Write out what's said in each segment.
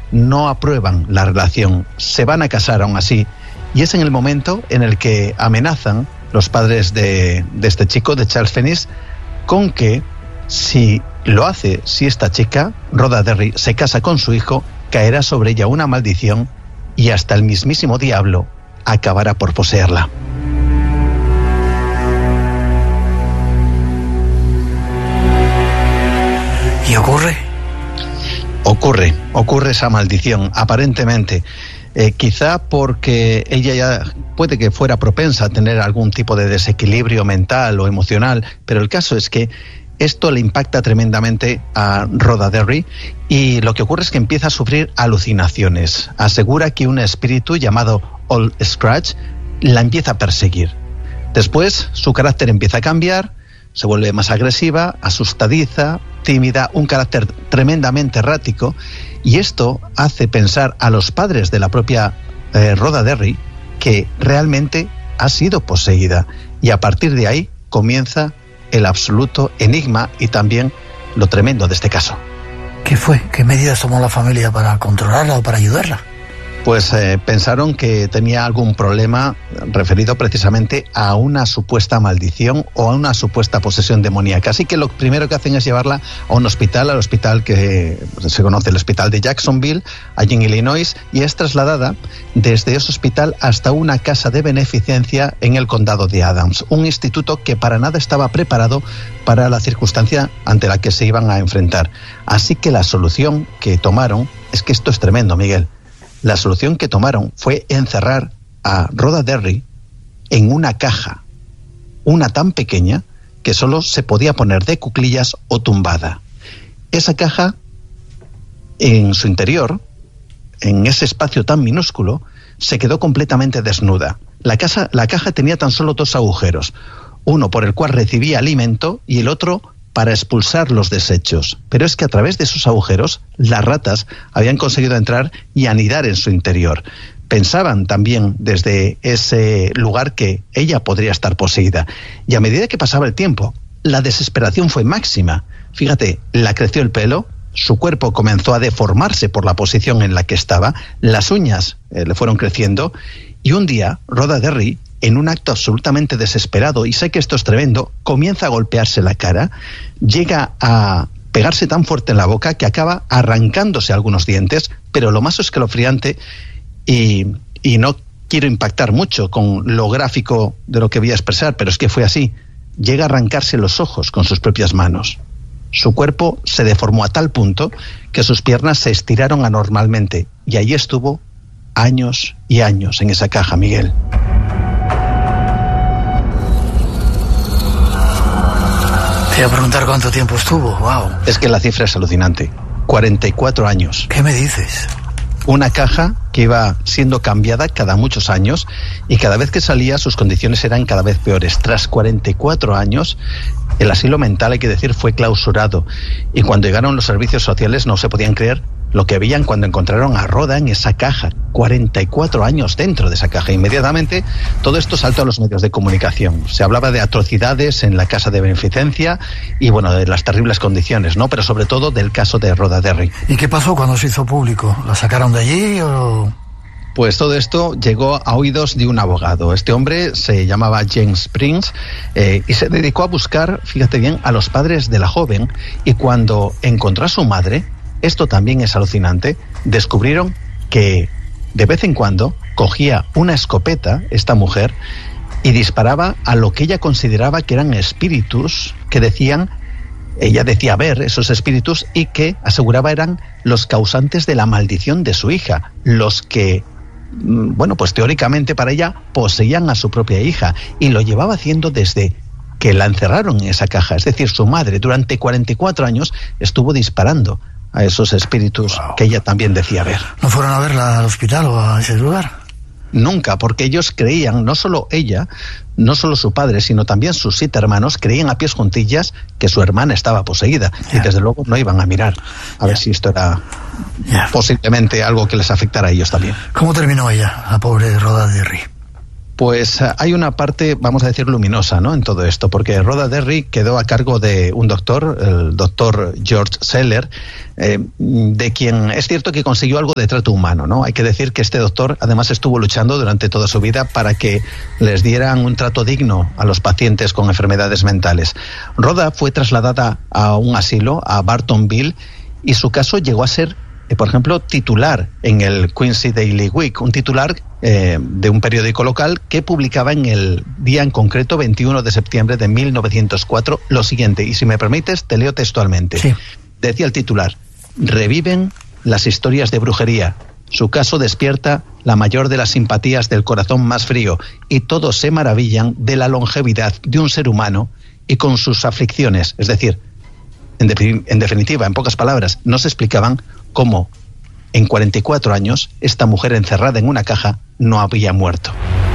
no aprueban la relación, se van a casar aún así, y es en el momento en el que amenazan los padres de este chico, de Charles Fiennes, con que si esta chica, Rhoda Derry, se casa con su hijo, caerá sobre ella una maldición y hasta el mismísimo diablo acabará por poseerla. ¿Y ocurre? Ocurre esa maldición, aparentemente. Quizá porque ella ya puede que fuera propensa a tener algún tipo de desequilibrio mental o emocional, pero el caso es que esto le impacta tremendamente a Rhoda Derry y lo que ocurre es que empieza a sufrir alucinaciones. Asegura que un espíritu llamado Old Scratch la empieza a perseguir. Después su carácter empieza a cambiar, se vuelve más agresiva, asustadiza, tímida, un carácter tremendamente errático, y esto hace pensar a los padres de la propia Rhoda Derry que realmente ha sido poseída, y a partir de ahí comienza el absoluto enigma y también lo tremendo de este caso. ¿Qué fue? ¿Qué medidas tomó la familia para controlarla o para ayudarla? Pues pensaron que tenía algún problema referido precisamente a una supuesta maldición o a una supuesta posesión demoníaca. Así que lo primero que hacen es llevarla a un hospital, al hospital que se conoce, el hospital de Jacksonville, allí en Illinois, y es trasladada desde ese hospital hasta una casa de beneficencia en el condado de Adams, un instituto que para nada estaba preparado para la circunstancia ante la que se iban a enfrentar. Así que la solución que tomaron, es que esto es tremendo, Miguel, la solución que tomaron fue encerrar a Rhoda Derry en una caja, una tan pequeña que solo se podía poner de cuclillas o tumbada. Esa caja, en su interior, en ese espacio tan minúsculo, se quedó completamente desnuda. La caja tenía tan solo 2 agujeros, uno por el cual recibía alimento y el otro para expulsar los desechos. Pero es que a través de esos agujeros, las ratas habían conseguido entrar y anidar en su interior. Pensaban también desde ese lugar que ella podría estar poseída. Y a medida que pasaba el tiempo, la desesperación fue máxima. Fíjate, la creció el pelo, su cuerpo comenzó a deformarse por la posición en la que estaba, las uñas le fueron creciendo, y un día Rhoda Derry, en un acto absolutamente desesperado, y sé que esto es tremendo, comienza a golpearse la cara, llega a pegarse tan fuerte en la boca que acaba arrancándose algunos dientes, pero lo más escalofriante, y no quiero impactar mucho con lo gráfico de lo que voy a expresar, pero es que fue así, llega a arrancarse los ojos con sus propias manos. Su cuerpo se deformó a tal punto que sus piernas se estiraron anormalmente, y allí estuvo años y años en esa caja, Miguel. Te iba a preguntar cuánto tiempo estuvo. Wow. Es que la cifra es alucinante. 44 años. ¿Qué me dices? Una caja que iba siendo cambiada cada muchos años y cada vez que salía sus condiciones eran cada vez peores. Tras 44 años, el asilo mental, hay que decir, fue clausurado. Y cuando llegaron los servicios sociales no se podían creer lo que veían cuando encontraron a Rhoda en esa caja, 44 años dentro de esa caja. Inmediatamente todo esto saltó a los medios de comunicación. Se hablaba de atrocidades en la casa de beneficencia y bueno, de las terribles condiciones, ¿no? Pero sobre todo del caso de Rhoda Derry. ¿Y qué pasó cuando se hizo público? ¿La sacaron de allí o...? Pues todo esto llegó a oídos de un abogado. Este hombre se llamaba James Prince y se dedicó a buscar, fíjate bien, a los padres de la joven, y cuando encontró a su madre, esto también es alucinante, descubrieron que de vez en cuando cogía una escopeta, esta mujer, y disparaba a lo que ella consideraba que eran espíritus que ella decía ver esos espíritus y que aseguraba eran los causantes de la maldición de su hija, los que, bueno, pues teóricamente para ella poseían a su propia hija, y lo llevaba haciendo desde que la encerraron en esa caja. Es decir, su madre durante 44 años estuvo disparando a esos espíritus que ella también decía ver. ¿No fueron a verla al hospital o a ese lugar? Nunca, porque ellos creían, no solo ella, no solo su padre, sino también sus 7 hermanos, creían a pies juntillas que su hermana estaba poseída. Y desde luego no iban a mirar a ver si esto era posiblemente algo que les afectara a ellos también. ¿Cómo terminó ella, la pobre Rhoda Derry? Pues hay una parte, vamos a decir, luminosa, ¿no?, en todo esto, porque Rhoda Derry quedó a cargo de un doctor, el doctor George Seller, de quien es cierto que consiguió algo de trato humano, ¿no? Hay que decir que este doctor además estuvo luchando durante toda su vida para que les dieran un trato digno a los pacientes con enfermedades mentales. Rhoda fue trasladada a un asilo, a Bartonville, y su caso llegó a ser, por ejemplo, titular en el Quincy Daily Week, un titular de un periódico local que publicaba en el día en concreto, 21 de septiembre de 1904, lo siguiente, y si me permites, te leo textualmente. Sí. Decía el titular: reviven las historias de brujería. Su caso despierta la mayor de las simpatías del corazón más frío, y todos se maravillan de la longevidad de un ser humano y con sus aflicciones. Es decir, en definitiva, en pocas palabras, no se explicaban cómo en 44 años esta mujer encerrada en una caja no había muerto.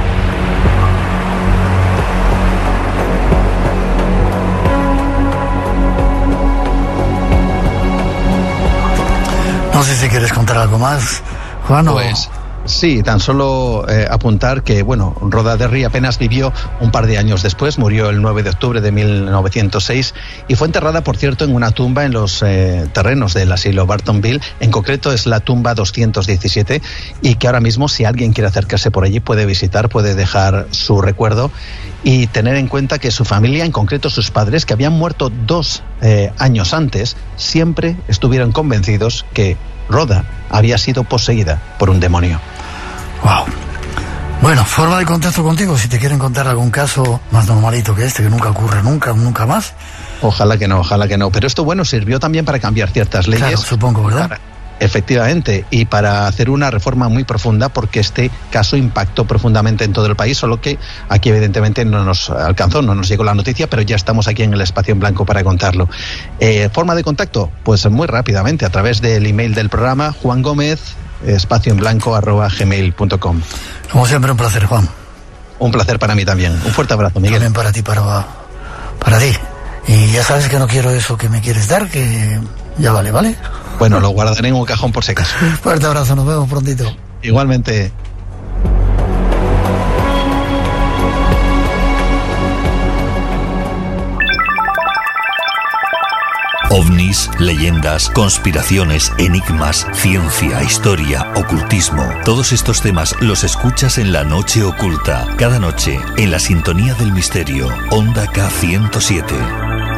No sé si quieres contar algo más, Juan. Pues sí, tan solo apuntar que, bueno, Rhoda Derry apenas vivió un par de años después, murió el 9 de octubre de 1906 y fue enterrada, por cierto, en una tumba en los terrenos del asilo Bartonville. En concreto es la tumba 217, y que ahora mismo, si alguien quiere acercarse por allí, puede visitar, puede dejar su recuerdo y tener en cuenta que su familia, en concreto sus padres, que habían muerto 2 años antes, siempre estuvieron convencidos que Rhoda había sido poseída por un demonio. Wow. Bueno, forma de contacto contigo, si te quieren contar algún caso más normalito que este, que nunca ocurre nunca más. Ojalá que no. Pero esto, bueno, sirvió también para cambiar ciertas leyes. Claro, supongo, ¿verdad? Efectivamente, y para hacer una reforma muy profunda, porque este caso impactó profundamente en todo el país, solo que aquí evidentemente no nos alcanzó, no nos llegó la noticia, pero ya estamos aquí en el espacio en blanco para contarlo. Forma de contacto, pues muy rápidamente, a través del email del programa, Juan Gómez, espacioenblanco@gmail.com. Como siempre, un placer, Juan. Un placer para mí también. Un fuerte abrazo, Miguel. También para ti, para ti. Y ya sabes que no quiero eso que me quieres dar, que ya vale. Bueno, lo guardaré en un cajón por si acaso. Fuerte abrazo, nos vemos prontito. Igualmente. OVNIs, leyendas, conspiraciones, enigmas, ciencia, historia, ocultismo. Todos estos temas los escuchas en La Noche Oculta. Cada noche, en la sintonía del misterio. Onda K107.